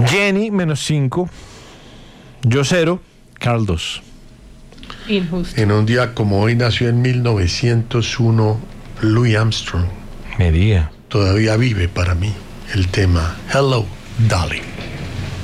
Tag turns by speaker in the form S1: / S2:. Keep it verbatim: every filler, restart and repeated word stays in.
S1: Jenny, menos cinco. Yo cero, Carl dos.
S2: Injusto.
S3: En un día como hoy nació en mil novecientos uno Louis Armstrong.
S1: Me diga.
S3: Todavía vive para mí el tema Hello, Dolly.